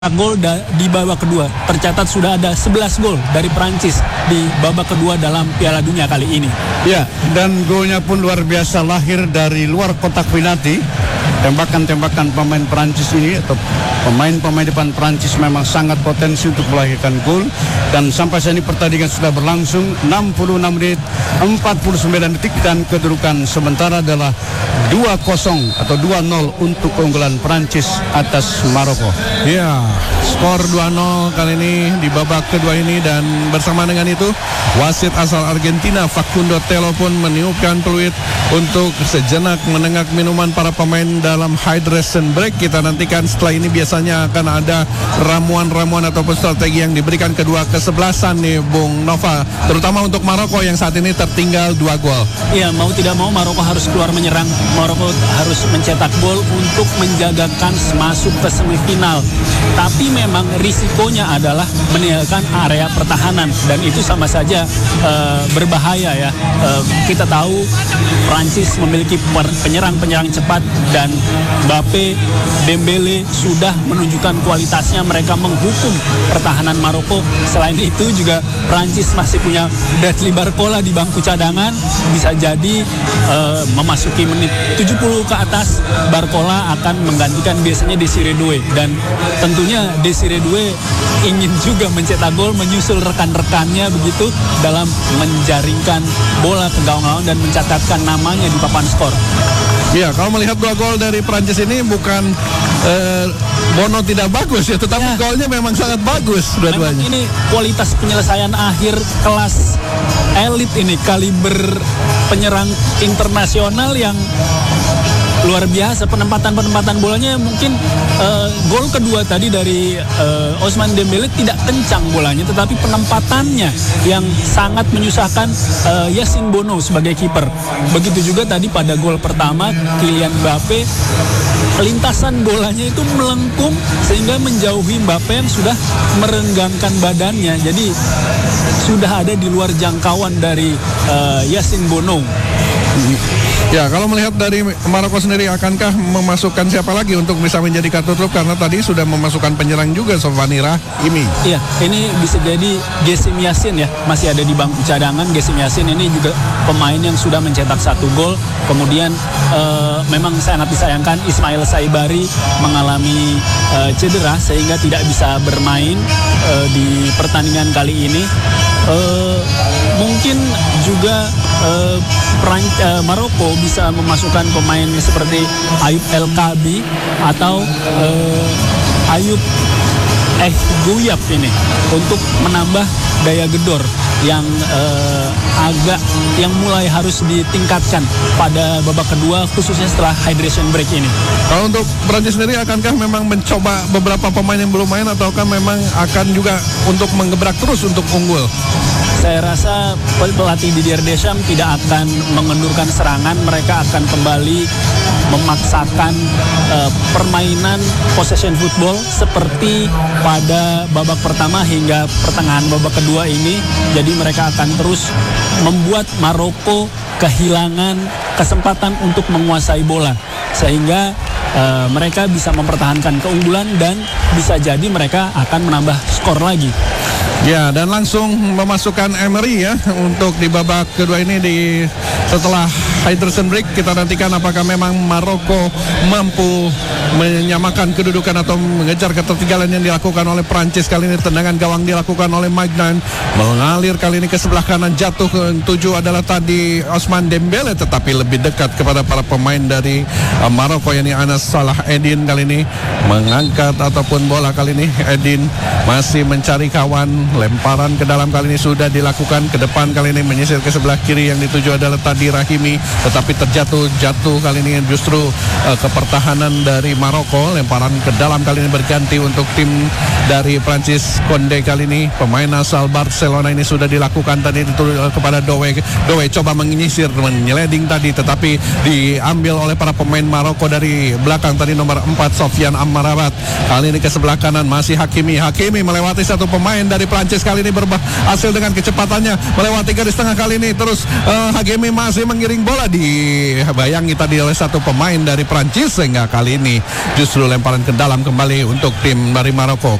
gol di babak kedua. Tercatat sudah ada 11 gol dari Prancis di babak kedua dalam Piala Dunia kali ini. Ya, dan golnya pun luar biasa, lahir dari luar kotak penalti. Tembakan-tembakan pemain Prancis ini atau pemain-pemain depan Prancis memang sangat potensi untuk melahirkan gol. Dan sampai saat ini pertandingan sudah berlangsung 66 menit 49 detik dan kedudukan sementara adalah 2-0 atau 2-0 untuk keunggulan Prancis atas Maroko. Ya, skor 2-0 kali ini di babak kedua ini, dan bersama dengan itu wasit asal Argentina Facundo Telo pun meniupkan peluit untuk sejenak menengak minuman para pemain dalam hydration break. Kita nantikan setelah ini biasanya akan ada ramuan-ramuan ataupun strategi yang diberikan kedua kesebelasan nih Bung Nova, terutama untuk Maroko yang saat ini tertinggal 2 gol. Iya, mau tidak mau Maroko harus keluar menyerang. Maroko harus mencetak gol untuk menjaga kans masuk ke semifinal. Tapi memang risikonya adalah meninggalkan area pertahanan, dan itu sama saja berbahaya ya. Kita tahu Prancis memiliki penyerang-penyerang cepat, dan Mbappe, Dembele sudah menunjukkan kualitasnya. Mereka menghukum pertahanan Maroko. Selain itu juga Prancis masih punya Bradley Barcola di bangku cadangan. Bisa jadi memasuki menit 70 ke atas, Barcola akan menggantikan biasanya Desiré Doué, dan tentunya Desiré Doué ingin juga mencetak gol menyusul rekan-rekannya begitu dalam menjaringkan bola ke gawang lawan dan mencatatkan namanya di papan skor. Ya, kalau melihat 2 gol dari Prancis ini bukan Bono tidak bagus ya, tetapi golnya memang sangat bagus dua-duanya. Memang ini kualitas penyelesaian akhir kelas elit ini, kaliber penyerang internasional yang luar biasa. Penempatan bolanya mungkin gol kedua tadi dari Ousmane Dembele tidak kencang bolanya, tetapi penempatannya yang sangat menyusahkan Yassine Bono sebagai kiper. Begitu juga tadi pada gol pertama Kylian Mbappe, lintasan bolanya itu melengkung sehingga menjauhi Mbappe yang sudah merenggangkan badannya. Jadi sudah ada di luar jangkauan dari Yassine Bono. Ya, kalau melihat dari Maroko sendiri, akankah memasukkan siapa lagi untuk bisa menjadi kartu truf? Karena tadi sudah memasukkan penyerang juga, Sofani Rahimi. Iya, ini bisa jadi Gesim Yassin ya, masih ada di bangku cadangan. Gesim Yassin ini juga pemain yang sudah mencetak 1 gol. Kemudian memang sangat disayangkan Ismail Saibari mengalami cedera sehingga tidak bisa bermain di pertandingan kali ini. Mungkin juga Maroko bisa memasukkan pemain seperti Ayub El Kabi atau Ayub Gouyap ini untuk menambah daya gedor yang yang mulai harus ditingkatkan pada babak kedua, khususnya setelah hydration break ini. Kalau untuk Prancis sendiri, akankah memang mencoba beberapa pemain yang belum main, ataukah memang akan juga untuk menggebrak terus untuk unggul? Saya rasa pelatih Didier Deschamps tidak akan mengendurkan serangan. Mereka akan kembali memaksakan permainan possession football seperti pada babak pertama hingga pertengahan babak kedua ini. Jadi mereka akan terus membuat Maroko kehilangan kesempatan untuk menguasai bola, sehingga mereka bisa mempertahankan keunggulan dan bisa jadi mereka akan menambah skor lagi. Ya, dan langsung memasukkan Emery ya untuk di babak kedua ini setelah hydration break. Kita nantikan apakah memang Maroko mampu menyamakan kedudukan atau mengejar ketertinggalan yang dilakukan oleh Prancis. Kali ini tendangan gawang dilakukan oleh Magnan, mengalir kali ini ke sebelah kanan. Jatuh ke 7 adalah tadi Ousmane Dembele, tetapi lebih dekat kepada para pemain dari Maroko, yakni Anas Salah Eddin. Kali ini mengangkat ataupun bola, kali ini Eddin masih mencari kawan. Lemparan ke dalam kali ini sudah dilakukan ke depan, kali ini menyisir ke sebelah kiri. Yang dituju adalah tadi Rahimi, tetapi jatuh kali ini justru ke pertahanan dari Maroko. Lemparan ke dalam kali ini berganti untuk tim dari Prancis. Konde kali ini pemain asal Barcelona ini sudah dilakukan tadi kepada Doué. Doué coba menyisir, menyeleding tadi, tetapi diambil oleh para pemain Maroko dari belakang. Tadi nomor 4 Sofian Amrabat, kali ini ke sebelah kanan masih Hakimi melewati satu pemain dari Prancis. Kali ini berhasil dengan kecepatannya melewati garis tengah. Kali ini terus Hakimi masih mengiring bola bola dibayangi tadi oleh satu pemain dari Prancis, sehingga kali ini justru lemparan ke dalam kembali untuk tim dari Maroko.